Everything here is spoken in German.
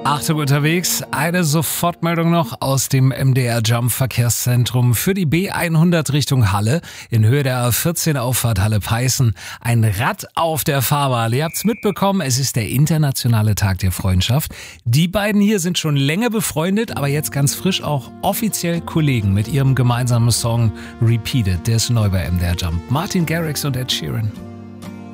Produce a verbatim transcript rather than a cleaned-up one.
Achtung unterwegs, eine Sofortmeldung noch aus dem M D R Jump Verkehrszentrum für die B hundert Richtung Halle in Höhe der A vierzehn Auffahrt Halle-Peißen. Ein Rad auf der Fahrbahn. Ihr habt's mitbekommen, es ist der internationale Tag der Freundschaft. Die beiden hier sind schon länger befreundet, aber jetzt ganz frisch auch offiziell Kollegen mit ihrem gemeinsamen Song Repeated. Der ist neu bei M D R Jump. Martin Garrix und Ed Sheeran.